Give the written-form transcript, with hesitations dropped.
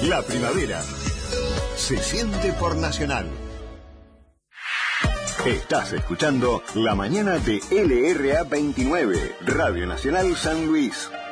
La primavera se siente por Nacional. Estás escuchando La Mañana de LRA 29, Radio Nacional San Luis.